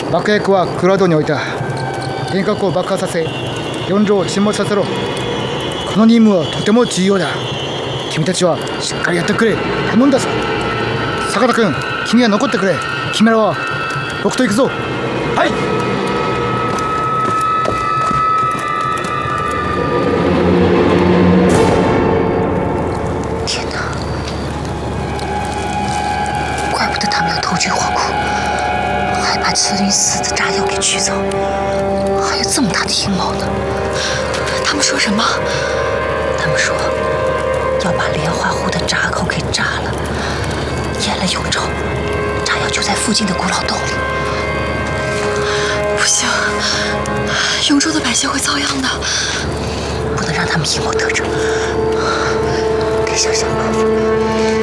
爆薬はクラウドに置いた。幻覚を爆破させ、四条を沈没させろ。この任務はとても重要だ。君たちはしっかりやってくれ。頼んだぞ。坂田君、君は残ってくれ。君らは僕と行くぞ。はい。 天哪！怪不得他们要偷掘火库，还把麒麟寺的炸药给取走，还有这么大的阴谋呢。他们说什么？他们说要把莲花湖的闸口给炸了，淹了永州，炸药就在附近的古老洞里。不行，永州的百姓会遭殃的，不能让他们阴谋得逞，得想想办法。